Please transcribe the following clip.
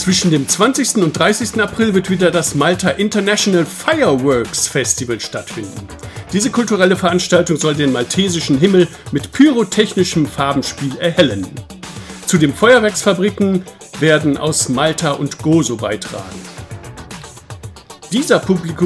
Zwischen dem 20. und 30. April wird wieder das Malta International Fireworks Festival stattfinden. Diese kulturelle Veranstaltung soll den maltesischen Himmel mit pyrotechnischem Farbenspiel erhellen. Zu den Feuerwerksfabriken werden aus Malta und Gozo beitragen. Dieser